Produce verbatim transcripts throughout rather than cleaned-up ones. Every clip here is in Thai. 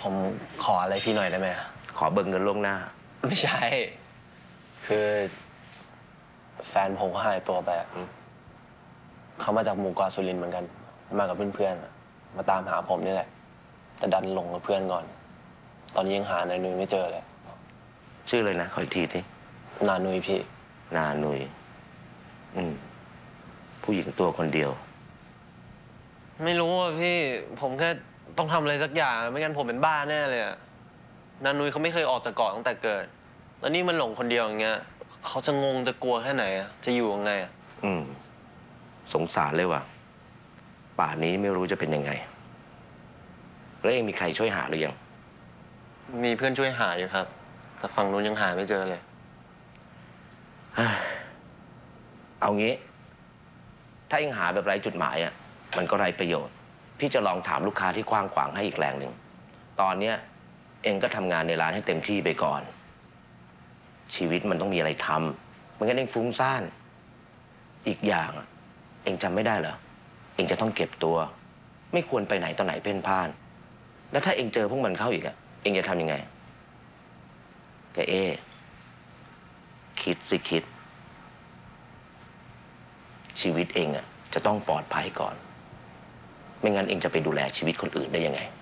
ผมขออะไรพี่หน่อยได้ไหมขอเบิกเงินล่วงหน้าไม่ใช่ คือแฟนผมเขาหายตัวไปเขามาจากหมู่เกาะสุรินทร์เหมือนกันมากับเพื่อนๆมาตามหาผมนี่แหละแต่ดันหลงกับเพื่อนก่อน ตอนนี้ยังหานายนุยไม่เจอเลยชื่อเลยนะขออีกทีที่นานุยพี่นานุยอืมผู้หญิงตัวคนเดียวไม่รู้อ่ะพี่ผมแค่ต้องทำอะไรสักอย่างไม่งั้นผมเป็นบ้าแน่เลยอ่ะนานุยเขาไม่เคยออกจากเกาะตั้งแต่เกิดแล้วนี่มันหลงคนเดียวอย่างเงี้ยเขาจะงงจะกลัวแค่ไหนอ่ะจะอยู่ยังไงอ่ะอืมสงสารเลยว่ะป่านนี้ไม่รู้จะเป็นยังไงแล้วเองมีใครช่วยหาหรือยังมีเพื่อนช่วยหาอยู่ครับแต่ฝั่งนู้นยังหาไม่เจอเลยเอางี้ถ้าเองหาแบบไร้จุดหมายอ่ะมันก็ไร้ประโยชน์พี่จะลองถามลูกค้าที่กว้างขวางให้อีกแรงหนึ่งตอนเนี้ยเองก็ทำงานในร้านให้เต็มที่ไปก่อนชีวิตมันต้องมีอะไรทำไม่งั้นเองฟุ้งซ่านอีกอย่างเองจำไม่ได้เหรอเองจะต้องเก็บตัวไม่ควรไปไหนตอนไหนเพ่นพ่านแล้วถ้าเองเจอพวกมันเข้าอีกอ่ะเองจะทำยังไงแกเอคิดสิคิดชีวิตเองอ่ะจะต้องปลอดภัยก่อนไม่งั้นเองจะไปดูแลชีวิตคนอื่นได้ยังไง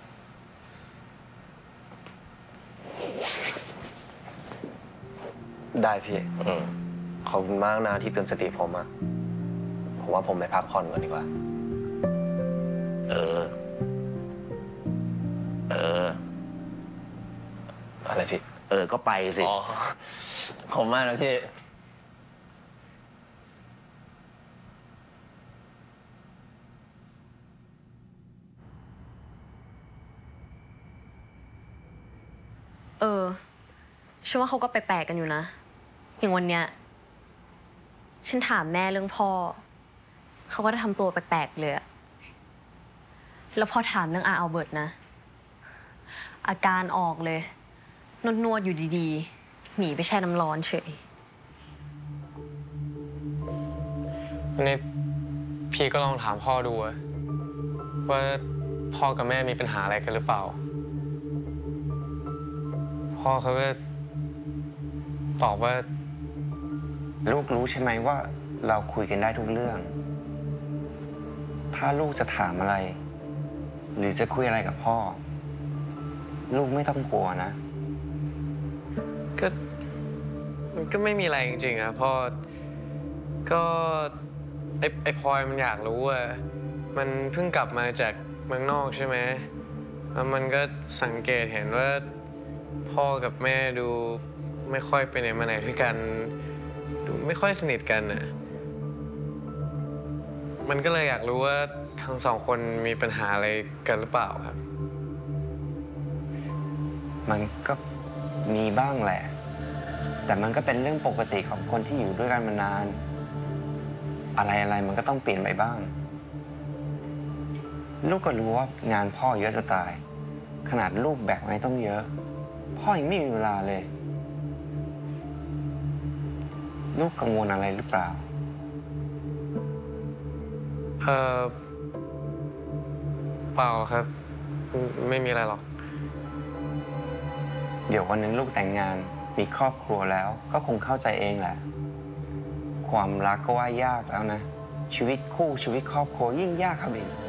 ได้พี่ขอบคุณมากนะที่เตือนสติผมอะผมว่าผมไปพักผ่อนก่อนดีกว่าเออเอออะไรพี่เออก็ไปสิอ๋อผมมากนะพี่เออฉันว่าเขาก็แปลกๆกันอยู่นะอย่างวันเนี้ยฉันถามแม่เรื่องพ่อเขาก็จะทำตัวแปลกๆเลยอะแล้วพอถามเรื่องอาอัลเบิร์ตนะอาการออกเลยนวดๆอยู่ดีๆหนีไปแช่น้ำร้อนเฉยนี่พี่ก็ลองถามพ่อดูว่าพ่อกับแม่มีปัญหาอะไรกันหรือเปล่าพ่อเขาก็ตอบว่าลูกรู้ใช่ไหมว่าเราคุยกันได้ทุกเรื่องถ้าลูกจะถามอะไรหรือจะคุยอะไรกับพ่อลูกไม่ต้องกลัวนะก็มันก็ไม่มีอะไรจริงๆอะพ่อก็ไอ้ไอ้พลอยมันอยากรู้อะมันเพิ่งกลับมาจากเมืองนอกใช่ไหมแล้วมันก็สังเกตเห็นว่าพ่อกับแม่ดูไม่ค่อยไปไหนมาไหนด้วยกันดูไม่ค่อยสนิทกันน่ะมันก็เลยอยากรู้ว่าทั้งสองคนมีปัญหาอะไรกันหรือเปล่าครับมันก็มีบ้างแหละแต่มันก็เป็นเรื่องปกติของคนที่อยู่ด้วยกันมานานอะไรอะไรมันก็ต้องเปลี่ยนไปบ้างลูกก็รู้ว่างานพ่อเยอะจะตายขนาดลูกแบกไว้ต้องเยอะพ่อยังไม่มีเวลาเลยลูกกังวลอะไรหรือเปล่าเออเปล่าครับไม่มีอะไรหรอกเดี๋ยววันหนึ่งลูกแต่งงานมีครอบครัวแล้วก็คงเข้าใจเองแหละความรักก็ว่ายากแล้วนะชีวิตคู่ชีวิตครอบครัวยิ่งยากครับเอง